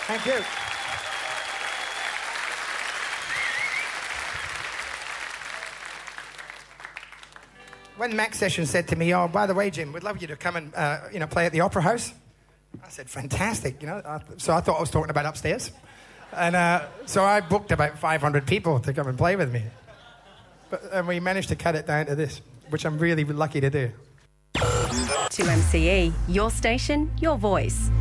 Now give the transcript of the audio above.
Thank you. When Max Session said to me, "Oh, by the way, Jim, we'd love you to come and play at the Opera House," I said, "Fantastic," So I thought I was talking about upstairs, and so I booked about 500 people to come and play with me. And we managed to cut it down to this, which I'm really lucky to do. 2MCE, your station, your voice.